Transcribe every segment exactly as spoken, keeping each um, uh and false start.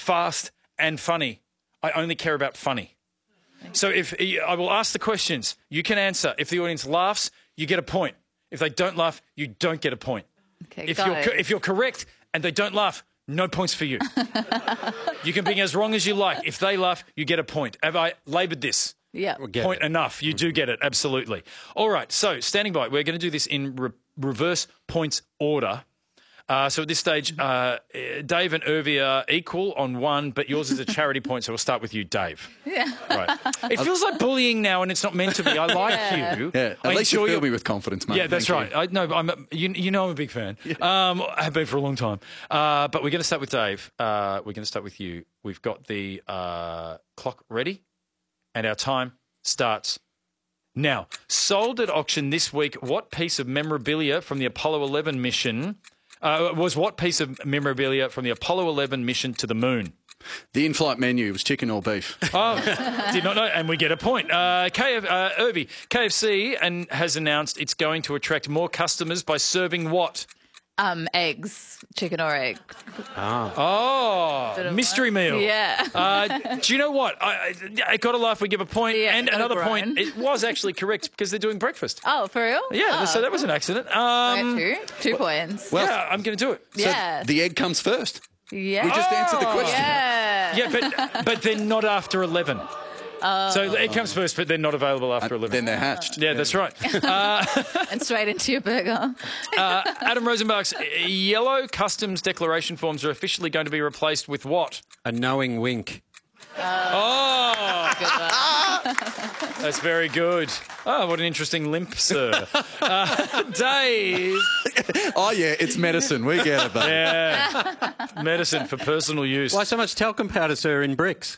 fast, and funny. I only care about funny. So if I will ask the questions, you can answer. If the audience laughs, you get a point. If they don't laugh, you don't get a point. Okay, if go. you're co- if you're correct and they don't laugh, no points for you. You can be as wrong as you like. If they laugh, you get a point. Have I laboured this? Yeah. Point enough. You do get it, absolutely. All right, so standing by. We're going to do this in re- reverse points order. Uh, so at this stage, uh, Dave and Urvi are equal on one, but yours is a charity point, so we'll start with you, Dave. Yeah. Right. It feels like bullying now, and it's not meant to be. I like Yeah. you. Yeah, at I least you enjoy fill your- me with confidence, mate. Yeah, that's Thank right. you. I, no, I'm a, you, you know I'm a big fan. Um, I have been for a long time. Uh, but we're going to start with Dave. Uh, we're going to start with you. We've got the uh, clock ready, and our time starts now. Sold at auction this week, what piece of memorabilia from the Apollo eleven mission uh, was what piece of memorabilia from the Apollo eleven mission to the moon? The in-flight menu was chicken or beef. Oh, did not know, and we get a point. Uh, K F, uh, Urvi, K F C and has announced it's going to attract more customers by serving what? Um, eggs, chicken or egg. Oh, Bit of mystery one. meal. Yeah. Uh, do you know what? I, I, I got to laugh. We give a point, Yeah, and got a another groan. point. It was actually correct because they're doing breakfast. Oh, for real? Yeah, oh, so that was an accident. I Um, got two, two points. Well, yeah, I'm going to do it. So yeah. the egg comes first. yeah. We just answered the question. Yeah. Yeah, but but they're not after eleven. So it comes first, but they're not available after eleven. Then they're hatched. Yeah, that's right. Uh, And straight into your burger. uh, Adam Rosenbach's yellow customs declaration forms are officially going to be replaced with what? A knowing wink. Oh, Good one. that's very good. Oh, what an interesting limp, sir. Uh, Dave. Oh, yeah, it's medicine. We get it, buddy. Yeah. Medicine for personal use. Why so much talcum powder, sir, in bricks?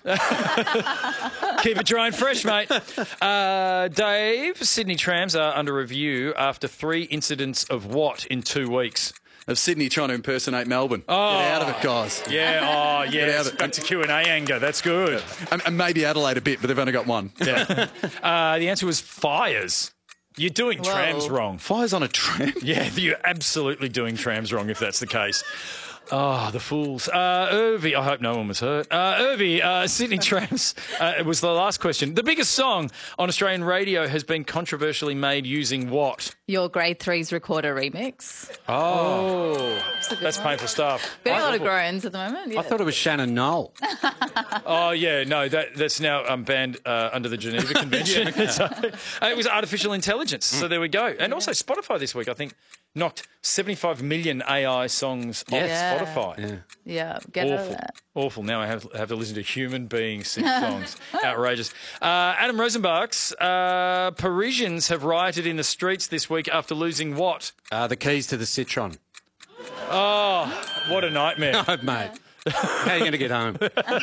Keep it dry and fresh, mate. Uh, Dave, Sydney trams are under review after three incidents of what in two weeks? Of Sydney trying to impersonate Melbourne. Oh. Get out of it, guys. Yeah, oh, yeah. out It's of it. back to Q and A anger. That's good. And, and maybe Adelaide a bit, but they've only got one. Yeah. Uh, the answer was fires. You're doing Whoa. trams wrong. Fires on a tram? Yeah, you're absolutely doing trams wrong if that's the case. Oh, the fools. Uh, Urvi, I hope no one was hurt. Uh, Urvi, uh, Sydney trams, uh, it was the last question. The biggest song on Australian radio has been controversially made using what? Your grade three's recorder remix. Oh, a good that's one. painful stuff. Getting a lot of groans at the moment. Yeah. I thought it was Shannon Knoll. Oh, yeah, no, that, that's now um, banned uh, under the Geneva Convention. So, uh, it was artificial intelligence, so there we go. And also Spotify this week, I think, knocked seventy-five million A I songs off Yeah. Spotify. Yeah. Yeah, get out of Awful. that. Awful. Now I have, have to listen to human beings sing songs. Outrageous. Uh, Adam Rosenbach's uh, Parisians have rioted in the streets this week after losing what? Uh, the keys to the Citron. Oh, what a nightmare. Oh, mate. How are you going to get home?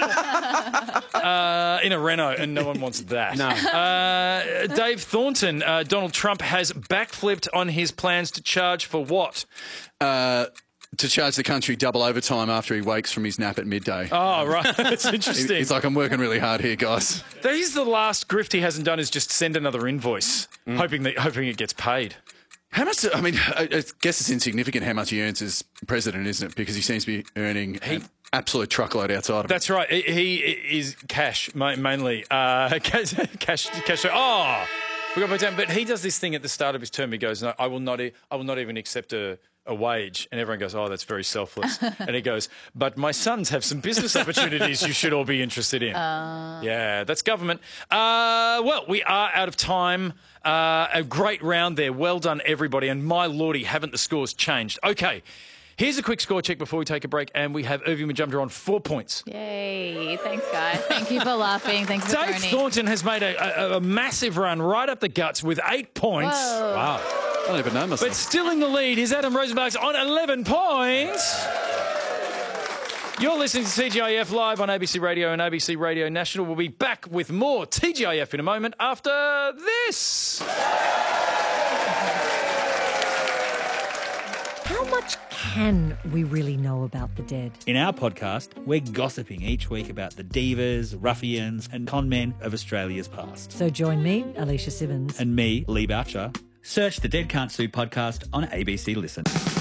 Uh, in a Renault, and no one wants that. No. Uh, Dave Thornton, uh, Donald Trump has backflipped on his plans to charge for what? Uh, to charge the country double overtime after he wakes from his nap at midday. Oh, right. That's He- interesting. He's like, I'm working really hard here, guys. That is the last grift he hasn't done is just send another invoice, hoping that hoping it gets paid. How much, I mean, I I guess it's insignificant how much he earns as president, isn't it? Because he seems to be earning an absolute truckload outside of it. That's right. He he is cash ma- mainly. Uh, cash, cash, cash. Oh, we got back down. But he does this thing at the start of his term. He goes, "No, I will not. E- I will not even accept a." a wage, and everyone goes, oh, that's very selfless. And he goes, but my sons have some business opportunities you should all be interested in. Uh... Yeah, that's government. Uh, well, we are out of time. Uh, a great round there. Well done, everybody. And my lordy, haven't the scores changed? Okay, here's a quick score check before we take a break, and we have Urvi Majumdar on four points. Yay. Thanks, guys. Thank you for laughing. Thanks for Dave phoning. Thornton has made a, a, a massive run right up the guts with eight points. Whoa. Wow. I don't even know myself. But still in the lead is Adam Rosenbach's on eleven points. You're listening to T G I F live on A B C Radio and A B C Radio National. We'll be back with more T G I F in a moment after this. How much can we really know about the dead? In our podcast, we're gossiping each week about the divas, ruffians and con men of Australia's past. So join me, Alicia Simmons. And me, Lee Boucher. Search the Dead Can't Sue podcast on A B C Listen.